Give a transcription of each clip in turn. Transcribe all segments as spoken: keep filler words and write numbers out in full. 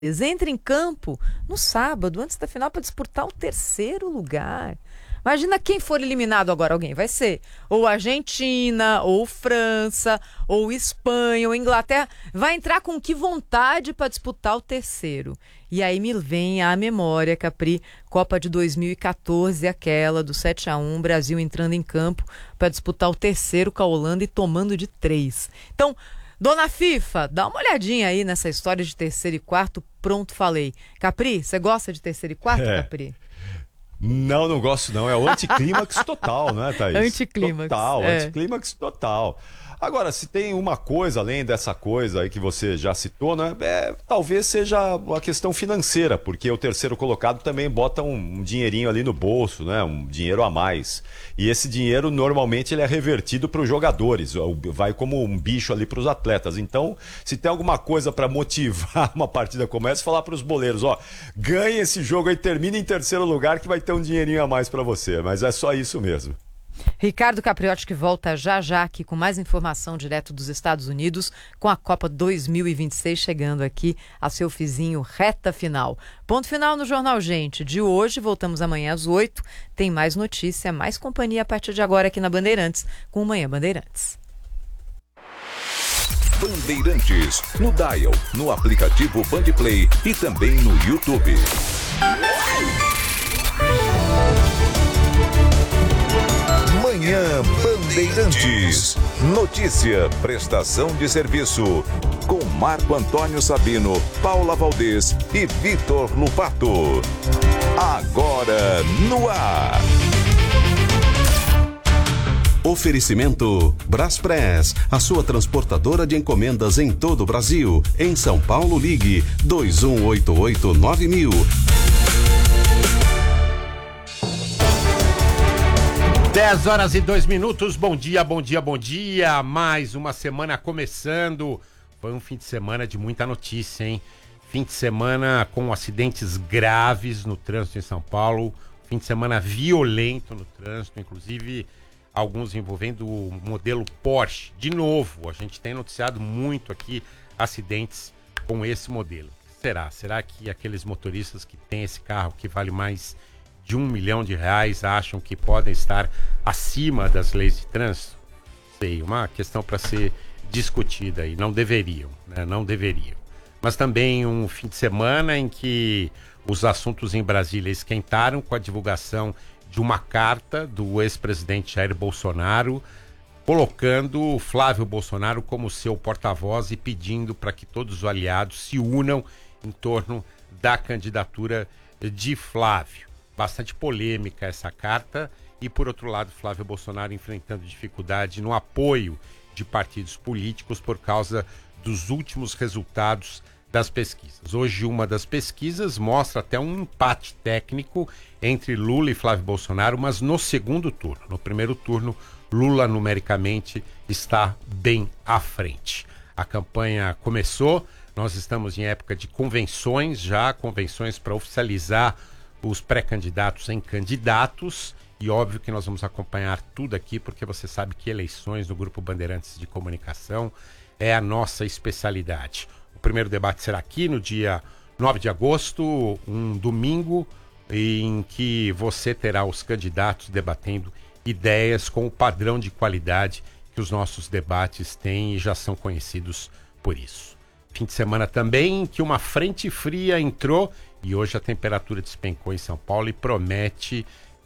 entra em campo no sábado, antes da final, para disputar o terceiro lugar. Imagina quem for eliminado agora, alguém. Vai ser ou Argentina, ou França, ou Espanha, ou Inglaterra. Vai entrar com que vontade para disputar o terceiro. E aí me vem à memória, Capri, Copa de dois mil e catorze, aquela do sete a um, Brasil entrando em campo para disputar o terceiro com a Holanda e tomando de três. Então, dona FIFA, dá uma olhadinha aí nessa história de terceiro e quarto. Pronto, falei. Capri, você gosta de terceiro e quarto, é. Capri? Não, não gosto não. É o anticlímax total, né, Thaís? Anticlímax. Total, é. anticlímax total. Agora, se tem uma coisa, além dessa coisa aí que você já citou, né? É, talvez seja a questão financeira, porque o terceiro colocado também bota um, um dinheirinho ali no bolso, né? Um dinheiro a mais. E esse dinheiro, normalmente, ele é revertido para os jogadores, vai como um bicho ali para os atletas. Então, se tem alguma coisa para motivar uma partida como essa, falar para os boleiros, ó, ganhe esse jogo aí, termine em terceiro lugar que vai ter um dinheirinho a mais para você. Mas é só isso mesmo. Ricardo Capriotti, que volta já já aqui com mais informação direto dos Estados Unidos, com a Copa dois mil e vinte e seis chegando aqui a seu fizinho, reta final. Ponto final no Jornal Gente de hoje, voltamos amanhã às oito, tem mais notícia, mais companhia a partir de agora aqui na Bandeirantes, com o Manhã Bandeirantes. Bandeirantes, no Dial, no aplicativo Bandplay e também no YouTube. Manhã Bandeirantes. Notícia, prestação de serviço. Com Marco Antônio Sabino, Paula Valdez e Vitor Lupato. Agora no ar. Oferecimento Braspress, a sua transportadora de encomendas em todo o Brasil. Em São Paulo, ligue dois um oito oito nove mil. dez horas e dois minutos, bom dia, bom dia, bom dia, mais uma semana começando, foi um fim de semana de muita notícia, hein? Fim de semana com acidentes graves no trânsito em São Paulo, fim de semana violento no trânsito, inclusive alguns envolvendo o modelo Porsche. De novo, a gente tem noticiado muito aqui acidentes com esse modelo. Será? Será que aqueles motoristas que têm esse carro que vale mais de um milhão de reais acham que podem estar acima das leis de trânsito? Sei, uma questão para ser discutida e não deveriam, né? Não deveriam. Mas também um fim de semana em que os assuntos em Brasília esquentaram com a divulgação de uma carta do ex-presidente Jair Bolsonaro, colocando Flávio Bolsonaro como seu porta-voz e pedindo para que todos os aliados se unam em torno da candidatura de Flávio. Bastante polêmica essa carta e, por outro lado, Flávio Bolsonaro enfrentando dificuldade no apoio de partidos políticos por causa dos últimos resultados das pesquisas. Hoje, uma das pesquisas mostra até um empate técnico entre Lula e Flávio Bolsonaro, mas no segundo turno. No primeiro turno, Lula numericamente está bem à frente. A campanha começou, nós estamos em época de convenções já, convenções para oficializar os pré-candidatos em candidatos, e óbvio que nós vamos acompanhar tudo aqui, porque você sabe que eleições no Grupo Bandeirantes de Comunicação é a nossa especialidade. O primeiro debate será aqui no dia nove de agosto, um domingo, em que você terá os candidatos debatendo ideias com o padrão de qualidade que os nossos debates têm e já são conhecidos por isso. Fim de semana também em que uma frente fria entrou e hoje a temperatura despencou em São Paulo e promete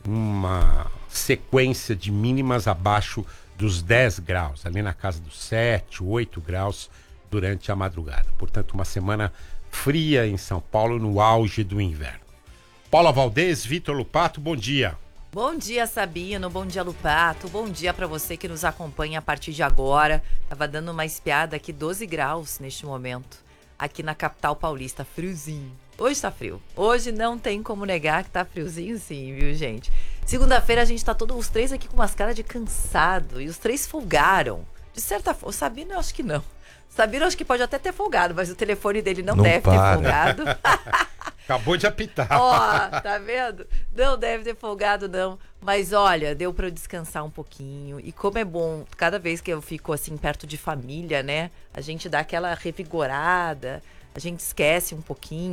uma sequência de mínimas abaixo dos dez graus, ali na casa dos sete, oito graus durante a madrugada. Portanto, uma semana fria em São Paulo no auge do inverno. Paula Valdez, Vitor Lupato, bom dia. Bom dia, Sabino, bom dia, Lupato, bom dia para você que nos acompanha a partir de agora. Tava dando uma espiada aqui, doze graus neste momento, aqui na capital paulista, friozinho. Hoje tá frio. Hoje não tem como negar que tá friozinho sim, viu, gente? Segunda-feira a gente tá todos os três aqui com umas caras de cansado. E os três folgaram. De certa forma, o Sabino eu acho que não. O Sabino eu acho que pode até ter folgado, mas o telefone dele não, não deve para. ter folgado. Acabou de apitar. Ó, tá vendo? Não deve ter folgado, não. Mas olha, deu pra eu descansar um pouquinho. E como é bom, cada vez que eu fico assim perto de família, né? A gente dá aquela revigorada. a gente esquece um pouquinho.